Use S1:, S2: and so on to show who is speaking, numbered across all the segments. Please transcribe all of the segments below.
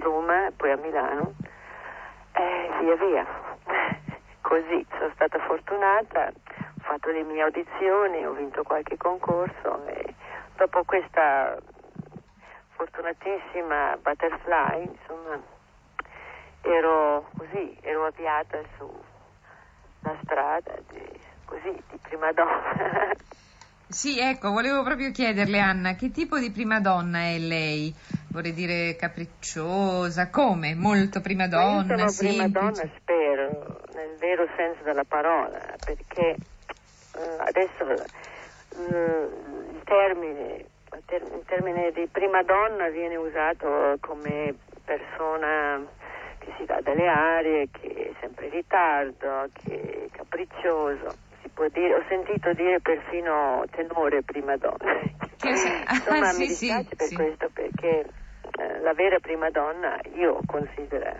S1: Roma, poi a Milano, via via. Così sono stata fortunata, ho fatto le mie audizioni, ho vinto qualche concorso e dopo questa fortunatissima Butterfly, insomma, ero avviata sulla strada di prima donna.
S2: Sì, ecco, volevo proprio chiederle, Anna, che tipo di prima donna è lei? Vorrei dire capricciosa, come? Molto prima donna,
S1: Ma io sono prima
S2: semplice?
S1: donna, spero, nel vero senso della parola, perché adesso il termine di prima donna viene usato come persona che si dà delle arie, che è sempre in ritardo, che è capriccioso. Si può dire, ho sentito dire perfino tenore prima donna. Insomma, mi dispiace per questo, perché la vera prima donna io considero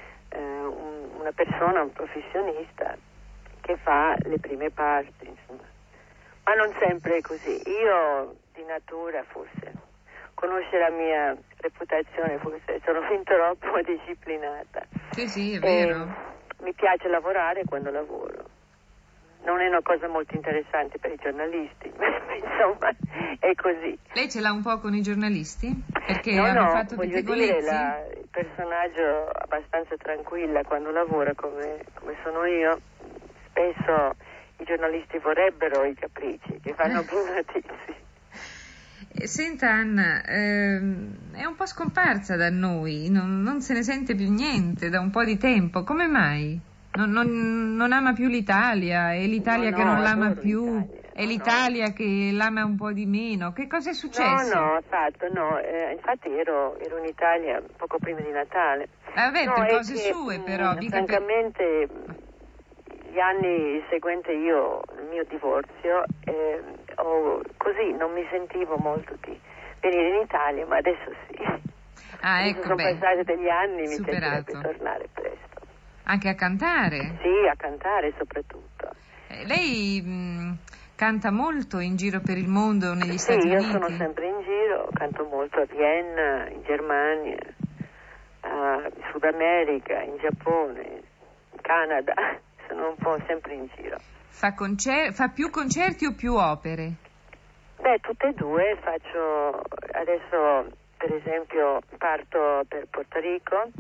S1: una persona, un professionista che fa le prime parti, insomma. Ma non sempre è così. Io di natura, forse, conosce la mia reputazione, forse sono fin troppo disciplinata.
S2: Sì, è vero.
S1: Mi piace lavorare quando lavoro. Non è una cosa molto interessante per i giornalisti, insomma, è così.
S2: Lei ce l'ha un po' con i giornalisti? Perché
S1: No,
S2: hanno fatto
S1: voglio dire, il personaggio abbastanza tranquilla quando lavora come sono io. Spesso i giornalisti vorrebbero i capricci, che fanno più notizie.
S2: Senta Anna, è un po' scomparsa da noi, non se ne sente più niente da un po' di tempo, come mai? Non ama più l'Italia, è l'Italia che non l'ama più, è l'Italia che l'ama un po' di meno, che cosa è successo?
S1: Infatti ero in Italia poco prima di Natale.
S2: Vabbè, per cose sue però,
S1: francamente gli anni seguenti il mio divorzio, così non mi sentivo molto di venire inItalia, ma adesso sì.
S2: Ecco,
S1: sono passati degli anni, mi
S2: superato.
S1: piacerebbe tornare presto.
S2: Anche a cantare?
S1: Sì, a cantare soprattutto.
S2: Lei canta molto in giro per il mondo, negli Stati Uniti?
S1: Sì, io sono sempre in giro, canto molto a Vienna, in Germania, in Sud America, in Giappone, in Canada, sono un po' sempre in giro.
S2: Fa più concerti o più opere?
S1: Tutte e due. Adesso per esempio parto per Porto Rico,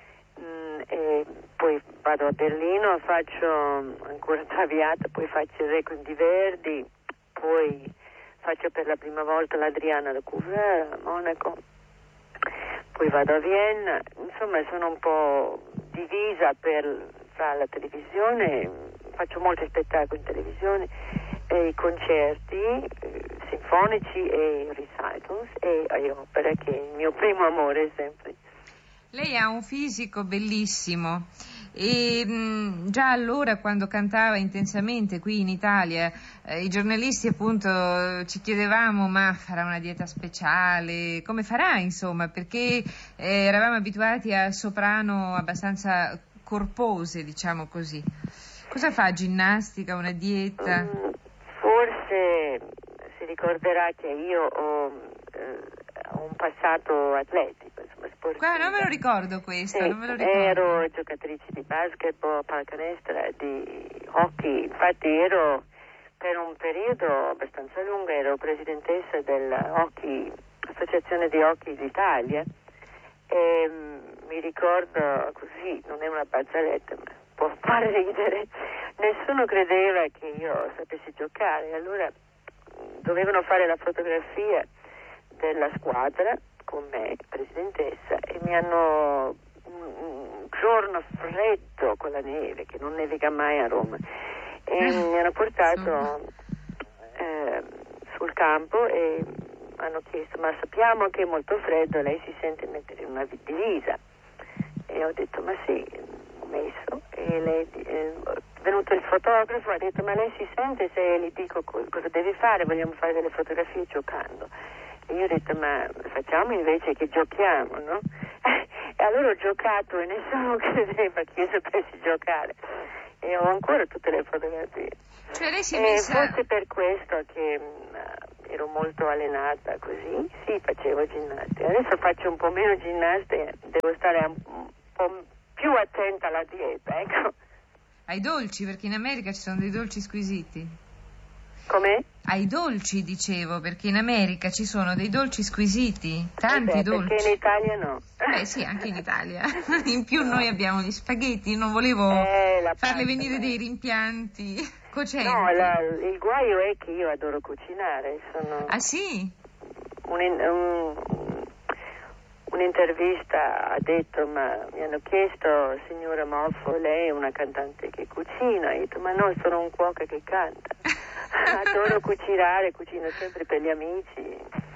S1: e poi vado a Berlino, faccio ancora Traviata, poi faccio il Requiem di Verdi, poi faccio per la prima volta l'Adriana da Couvreur a Monaco, poi vado a Vienna, insomma sono un po' divisa fra la televisione, faccio molti spettacoli in televisione, i concerti sinfonici e recitals e opere, che è il mio primo amore sempre.
S2: Lei ha un fisico bellissimo e già allora, quando cantava intensamente qui in Italia, i giornalisti appunto ci chiedevamo: ma farà una dieta speciale? Come farà, insomma? Perché eravamo abituati a soprano abbastanza corpose, diciamo così. Cosa fa? Ginnastica, una dieta?
S1: Forse si ricorderà che io ho un passato atletico, insomma, sportivo.
S2: Qua non me lo ricordo questo,
S1: sì,
S2: non me lo ricordo.
S1: Ero giocatrice di basketball, pallacanestro, di hockey, infatti ero per un periodo abbastanza lungo, ero presidentessa dell'Associazione di Hockey d'Italia e mi ricordo così, non è una barzelletta, ma può fare ridere, nessuno credeva che io sapessi giocare, allora dovevano fare la fotografia della squadra con me, presidentessa, e mi hanno un giorno freddo con la neve, che non nevica mai a Roma, e mi hanno portato sul campo e hanno chiesto: ma sappiamo che è molto freddo, lei si sente mettere una divisa? E ho detto: ma sì, ho messo. E lei è venuto il fotografo, ha detto: ma lei si sente se gli dico cosa deve fare? Vogliamo fare delle fotografie giocando. E io ho detto: ma facciamo invece che giochiamo, no? E allora ho giocato e nessuno credeva che io sapessi giocare, e ho ancora tutte le fotografie.
S2: Cioè lei si è
S1: e
S2: messa...
S1: forse per questo che ero molto allenata così, sì, facevo ginnastica. Adesso faccio un po' meno ginnastica, devo stare un po' più attenta alla dieta, ecco.
S2: Ai dolci, perché in America ci sono dei dolci squisiti.
S1: Com'è?
S2: Ai dolci, dicevo, perché in America ci sono dei dolci squisiti, tanti dolci.
S1: Perché in Italia no.
S2: Beh sì, anche in Italia. In più noi abbiamo gli spaghetti, non volevo farle venire dei rimpianti cocenti.
S1: No, il guaio è che io adoro cucinare.
S2: Ah sì?
S1: Un'intervista ha detto, ma mi hanno chiesto, signora Moffo, lei è una cantante che cucina? Io ho detto, ma no, sono un cuoco che canta. Adoro cucinare, cucino sempre per gli amici.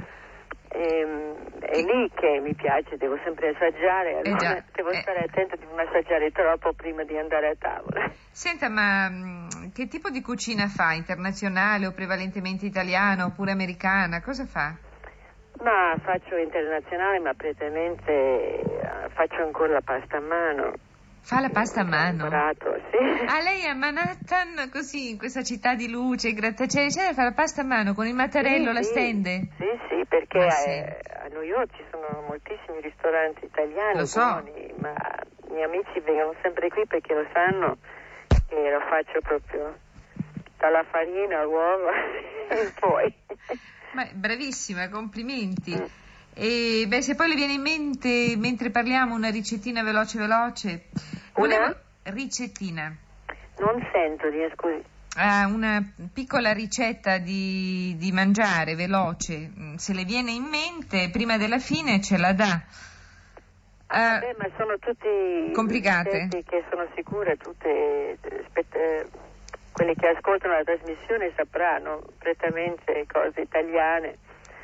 S1: È lì che mi piace, devo sempre assaggiare, allora devo stare attenta di non assaggiare troppo prima di andare a tavola.
S2: Senta, ma che tipo di cucina fa? Internazionale o prevalentemente italiana oppure americana? Cosa fa?
S1: Ma faccio internazionale, ma prettamente faccio ancora la pasta a mano.
S2: Fa la pasta a mano?
S1: Imparato, sì.
S2: Ah, lei a Manhattan, così, in questa città di luce, grattacieli, fa la pasta a mano con il mattarello, la stende?
S1: Sì, perché a New York ci sono moltissimi ristoranti italiani buoni, ma i miei amici vengono sempre qui perché lo sanno che lo faccio proprio dalla farina all'uovo e poi.
S2: Ma bravissima, complimenti. E se poi le viene in mente, mentre parliamo, una ricettina veloce.
S1: Una
S2: ricettina.
S1: Non sento, scusi.
S2: Una piccola ricetta di mangiare veloce, se le viene in mente, prima della fine ce la dà.
S1: Vabbè, ma sono tutti
S2: complicate,
S1: che sono sicure, tutte quelli che ascoltano la trasmissione sapranno prettamente cose italiane.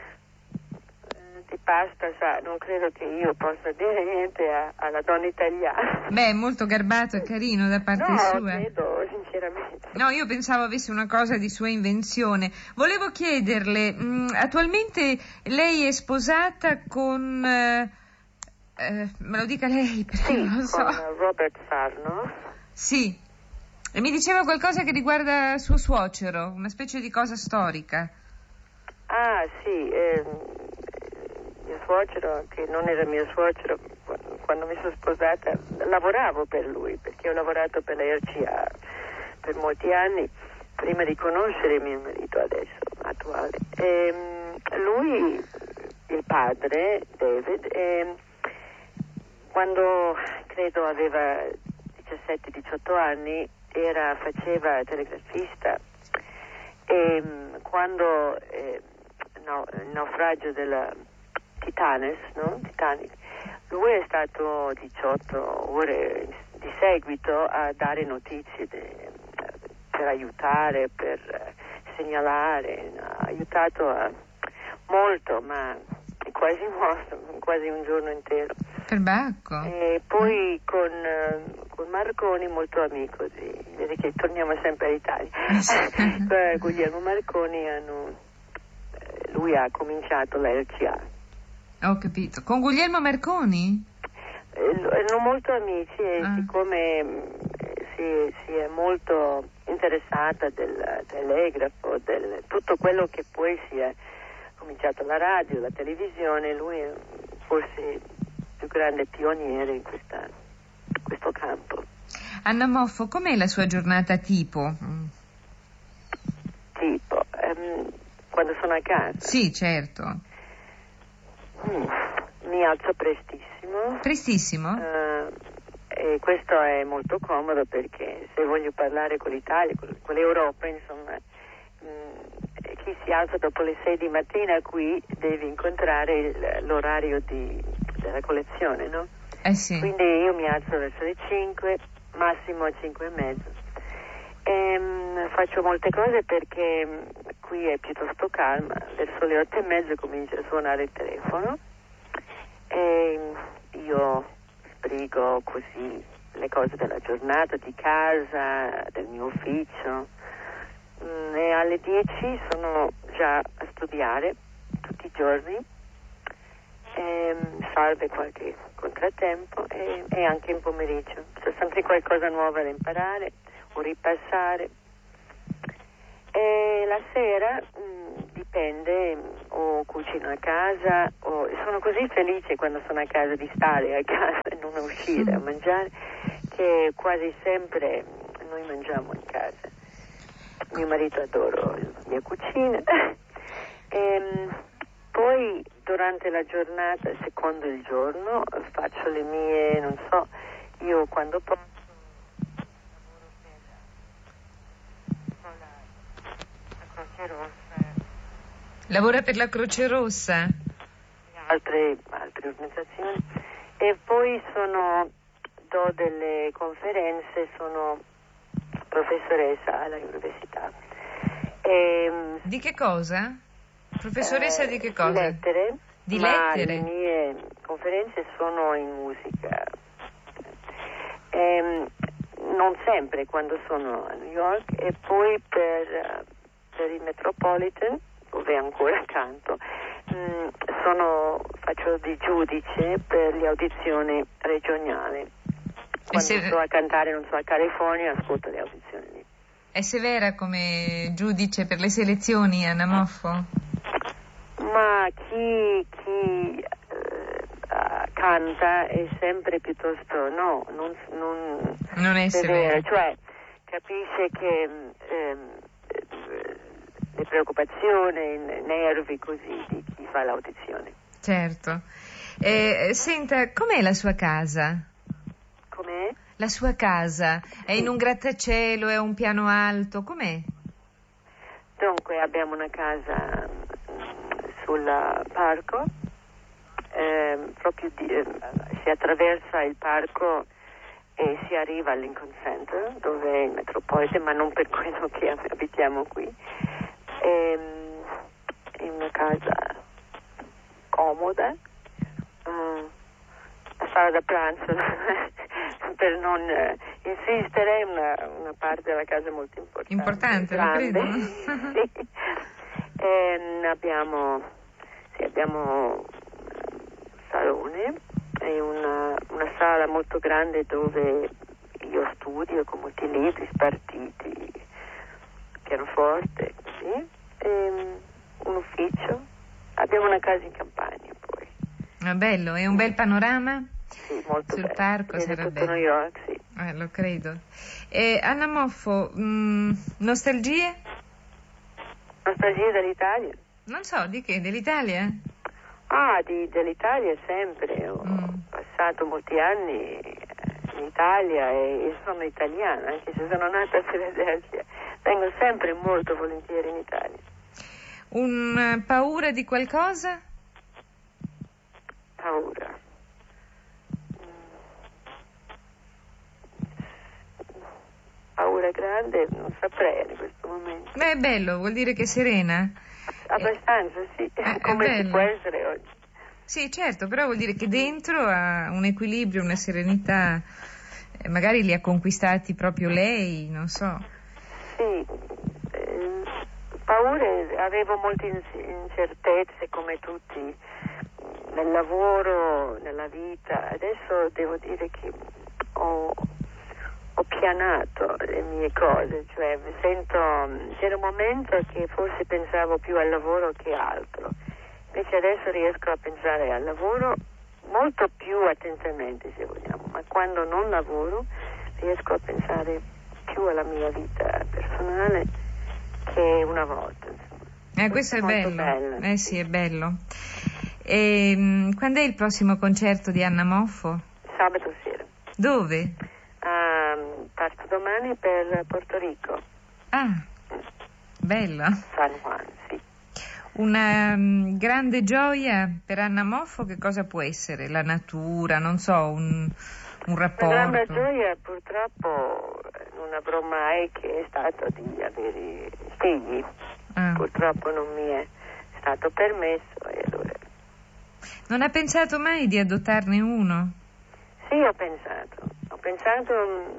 S1: Di pasta, non credo che io possa dire niente alla donna italiana.
S2: Beh, è molto garbato e carino da parte sua.
S1: No, credo, sinceramente.
S2: No, io pensavo avesse una cosa di sua invenzione. Volevo chiederle, attualmente lei è sposata con... me lo dica lei, perché non lo so.
S1: Con Robert Sarnoff.
S2: Sì. E mi diceva qualcosa che riguarda suo suocero, una specie di cosa storica.
S1: Ah, sì, mio suocero, che non era mio suocero, quando mi sono sposata, lavoravo per lui, perché ho lavorato per la RCA per molti anni, prima di conoscere mio marito adesso, attuale. Lui, il padre, David, quando credo aveva 17-18 anni, faceva telegrafista e quando il naufragio della Titanic, lui è stato 18 ore di seguito a dare notizie per aiutare, per segnalare, ha aiutato molto, ma è quasi morto, quasi un giorno intero.
S2: Perbacco.
S1: E poi con Marconi, molto amico vedi che torniamo sempre all'Italia. Guglielmo Marconi lui ha cominciato la RCA.
S2: Ho capito. Con Guglielmo Marconi?
S1: Erano molto amici e siccome si è molto interessata del telegrafo, tutto quello che poi si è cominciato la radio, la televisione, lui è forse più grande pioniere in questo campo.
S2: Anna Moffo, com'è la sua giornata tipo?
S1: Tipo, quando sono a casa?
S2: Sì, certo.
S1: Mi alzo prestissimo.
S2: Prestissimo?
S1: E questo è molto comodo perché se voglio parlare con l'Italia, con l'Europa, insomma, chi si alza dopo le 6 di mattina qui deve incontrare l'orario della collezione, no?
S2: Sì.
S1: Quindi io mi alzo verso le 5, massimo a 5 e mezzo. Faccio molte cose perché qui è piuttosto calma, verso le 8 e mezzo comincia a suonare il telefono e io sbrigo così le cose della giornata, di casa, del mio ufficio. E alle 10 sono già a studiare tutti i giorni, salve qualche contrattempo e anche in pomeriggio. C'è sempre qualcosa nuovo da imparare o ripassare. E la sera dipende, o cucino a casa, o sono così felice quando sono a casa di stare a casa e non uscire a mangiare, che quasi sempre noi mangiamo in casa. Mio marito adora la mia cucina. Poi durante la giornata, secondo il giorno, faccio le mie, non so, io quando posso la Croce Rossa.
S2: Lavora per la Croce Rossa?
S1: Altre organizzazioni. E poi do delle conferenze, sono professoressa all'università.
S2: Di che cosa? Professoressa di che cosa?
S1: Di lettere.
S2: Di
S1: ma
S2: lettere?
S1: Le mie conferenze sono in musica. Non sempre quando sono a New York, e poi per il Metropolitan, dove ancora canto, faccio di giudice per le audizioni regionali. Quando sto a cantare, non so, a California, ascolto le audizioni lì.
S2: È severa come giudice per le selezioni, Anna Moffo?
S1: Ma chi canta è sempre piuttosto
S2: non è severa.
S1: Cioè capisce che le preoccupazioni, i nervi così di chi fa l'audizione.
S2: Certo. Senta, com'è la sua casa?
S1: Com'è?
S2: La sua casa è in un grattacielo, è un piano alto, com'è?
S1: Dunque abbiamo una casa sul parco, si attraversa il parco e si arriva al Lincoln Center, dove è il Metropolitan, ma non per quello che abitiamo qui. È una casa comoda, la sala da pranzo per non insistere, è una parte della casa molto importante.
S2: Importante,
S1: grande.
S2: lo credo.
S1: Sì. Abbiamo un salone e una sala molto grande dove io studio con molti libri spartiti, pianoforte, così, un ufficio. Abbiamo una casa in campagna poi.
S2: Ah, bello, è un bel panorama?
S1: Sì, molto
S2: sul
S1: bello.
S2: parco
S1: Vede
S2: sarà
S1: tutto
S2: bello.
S1: New York, sì.
S2: Lo credo. Anna Moffo, nostalgie?
S1: Nostalgia dell'Italia?
S2: Non so, di che? Dell'Italia?
S1: Dell'Italia sempre. Ho passato molti anni in Italia e sono italiana, anche se sono nata a Filadelfia. Vengo sempre molto volentieri in Italia.
S2: Paura di qualcosa?
S1: Paura. Paura grande, non saprei in questo momento.
S2: Beh, è bello, vuol dire che è serena?
S1: Abbastanza, sì. Come si
S2: bello.
S1: può essere oggi.
S2: Sì, certo, però vuol dire che dentro ha un equilibrio, una serenità, magari li ha conquistati proprio lei, non so.
S1: Sì, paure, avevo molte incertezze come tutti nel lavoro, nella vita. Adesso devo dire che ho pianato le mie cose, cioè c'era un momento che forse pensavo più al lavoro che altro, invece adesso riesco a pensare al lavoro molto più attentamente, se vogliamo, ma quando non lavoro riesco a pensare più alla mia vita personale che una volta.
S2: Questo è bello.
S1: Bella.
S2: Sì, è bello. Quando è il prossimo concerto di Anna Moffo?
S1: Sabato sera.
S2: Dove?
S1: Parto domani per Porto Rico.
S2: Ah, bello.
S1: San Juan, sì.
S2: Una grande gioia per Anna Moffo che cosa può essere? La natura, non so, un rapporto?
S1: La grande gioia purtroppo non avrò mai che è stato di avere figli. Purtroppo non mi è stato permesso e allora...
S2: Non ha pensato mai di adottarne uno?
S1: Sì, ho pensato,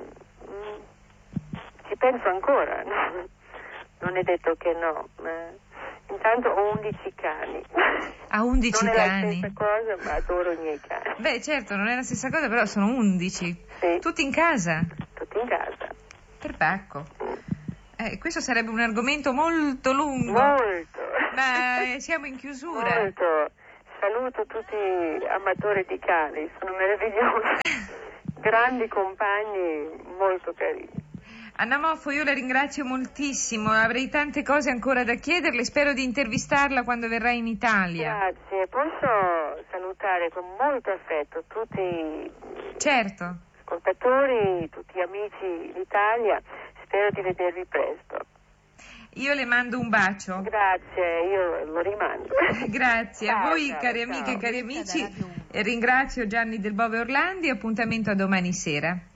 S1: ci penso ancora, no? Non è detto che no, ma intanto ho 11 cani.
S2: Ha 11
S1: cani? Non è la
S2: cani?
S1: stessa cosa, ma adoro i miei cani.
S2: Beh, certo, non è la stessa cosa, però sono 11.
S1: Sì.
S2: Tutti in casa?
S1: Tutti in casa.
S2: Per pacco. Questo sarebbe un argomento molto lungo.
S1: Molto.
S2: Ma siamo in chiusura.
S1: Molto. Saluto tutti gli amatori di cani, sono meravigliosi. Grandi compagni, molto carini.
S2: Anna Moffo, io la ringrazio moltissimo, avrei tante cose ancora da chiederle, spero di intervistarla quando verrà in Italia.
S1: Grazie, posso salutare con molto affetto tutti i
S2: Certo.
S1: ascoltatori, tutti gli amici d'Italia, spero di vedervi presto.
S2: Io le mando un bacio.
S1: Grazie, io lo rimando.
S2: Grazie a
S1: Ciao,
S2: voi,
S1: ciao,
S2: cari
S1: ciao.
S2: amiche e cari amici. Ringrazio Gianni Del Bove Orlandi, appuntamento a domani sera.